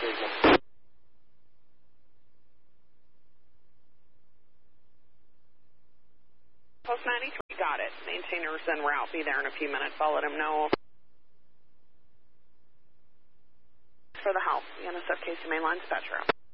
signal. Post 93, got it. Maintainers en route. Be there in a few minutes. I'll let him know. For the house, the NSF Casey Mainline dispatcher.